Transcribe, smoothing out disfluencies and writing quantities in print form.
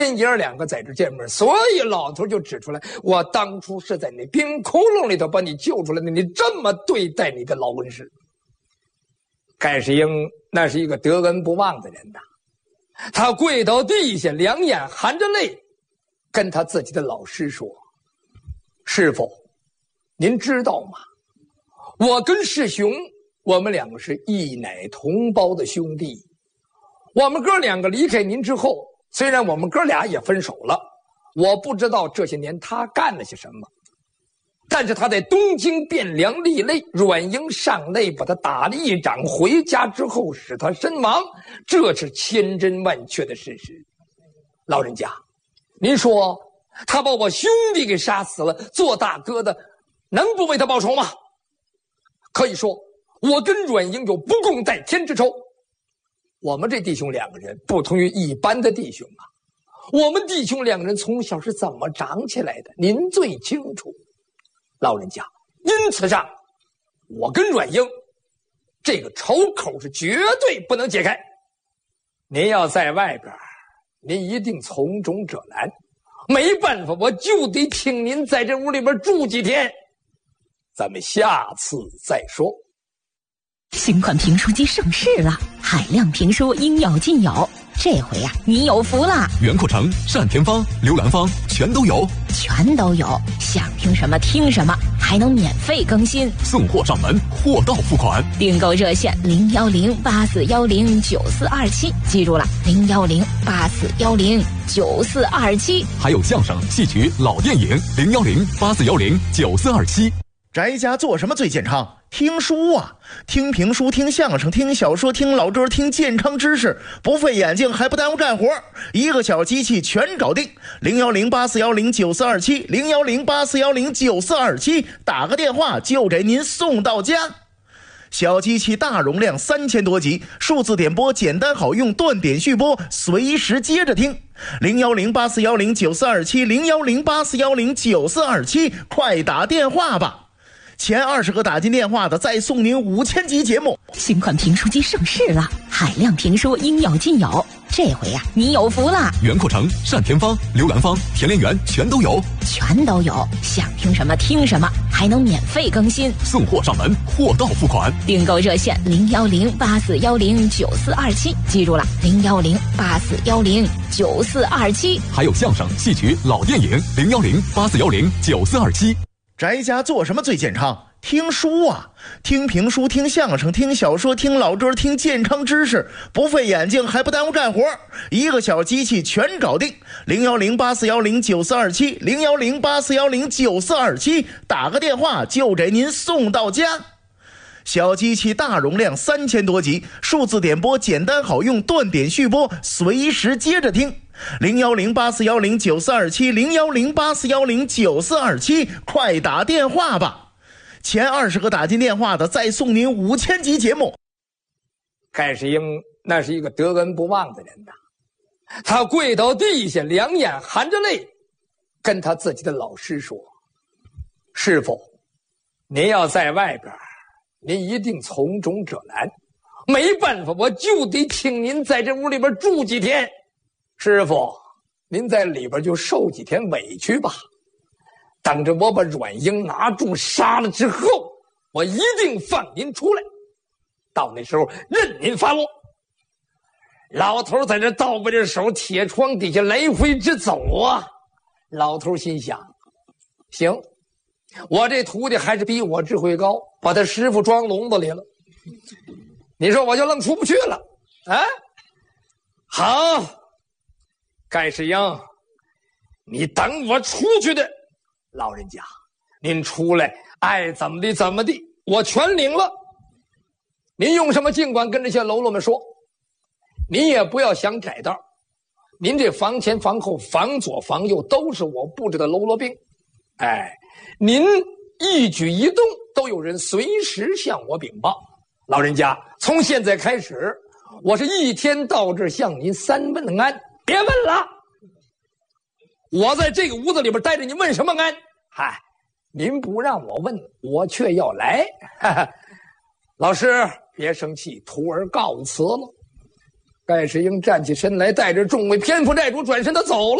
爷儿两个在这见面，所以老头就指出来，我当初是在那冰窟窿里头把你救出来的，你这么对待你的老恩师。盖世英那是一个得恩不忘的人呐，他跪到地下，两眼含着泪，跟他自己的老师说：“师傅，您知道吗？我跟师兄，我们两个是一奶同胞的兄弟。我们哥两个离开您之后，虽然我们哥俩也分手了，我不知道这些年他干了些什么。但是他在东京汴梁立擂，阮英上擂把他打了一掌，回家之后使他身亡，这是千真万确的事实。老人家，您说他把我兄弟给杀死了，做大哥的能不为他报仇吗？可以说我跟阮英有不共戴天之仇。我们这弟兄两个人不同于一般的弟兄啊，我们弟兄两个人从小是怎么长起来的，您最清楚。老人家，因此上，我跟阮英这个仇口是绝对不能解开。您要在外边，您一定从中者难。没办法，我就得请您在这屋里边住几天。咱们下次再说。 新款评书机上市了，海量评书应有尽有。这回呀，你有福了！ 袁阔成、单田芳、刘兰芳全都有， 全都有。想听什么听什么，还能免费更新， 送货上门，货到付款。 订购热线01084109427，记住了，01084109427。 还有相声、戏曲、老电影01084109427。 宅家做什么最健康？听书啊，听评书，听相声，听小说，听老歌，听健康知识，不费眼睛还不耽误干活，一个小机器全搞定。01084109427 01084109427，打个电话就给您送到家。小机器大容量3000多集，数字点播简单好用，断点续播，随时接着听。01084109427 01084109427，快打电话吧。前20个打进电话的再送您5000集节目。 新款评书机上市了，海量评书应有尽有。这回呀，你有福了！ 袁阔成、单田芳、刘兰芳、田连元全都有， 全都有。想听什么听什么，还能免费更新， 送货上门，货到付款。 订购热线01084109427，记住了，01084109427。 还有相声、戏曲、老电影01084109427。 宅家做什么最健康？听书啊，听评书，听相声，听小说，听老歌，听健康知识，不费眼睛还不耽误干活，一个小机器全搞定。01084109427 01084109427，打个电话就给您送到家。小机器大容量3000多集，数字点播简单好用，断点续播，随时接着听。01084109427 01084109427，快打电话吧。前20个打进电话的再送您5000集节目。 盖世英那是一个得恩不忘的人呐，他跪到地下，两眼含着泪，跟他自己的老师说：“师傅，您要在外边，您一定从中者难。没办法，我就得请您在这屋里边住几天。师傅，您在里边就受几天委屈吧。等着我把阮英拿住杀了之后，我一定放您出来。到那时候任您发落。”老头在这倒背着手，铁窗底下来回直走啊。老头心想：行，我这徒弟还是比我智慧高，把他师傅装笼子里了。你说我就愣出不去了啊？好，盖世英，你等我出去的。老人家，您出来，爱怎么地怎么地，我全领了。您用什么尽管跟这些喽啰们说，您也不要想窄道。您这房前房后房左房右都是我布置的喽啰兵，哎，您一举一动都有人随时向我禀报。老人家，从现在开始，我是一天到这向您3问安，别问了。我在这个屋子里边待着，你问什么安？嗨，您不让我问，我却要来。哈哈，老师别生气，徒儿告辞了。 盖世英站起身来，带着众位偏副债主转身的走了。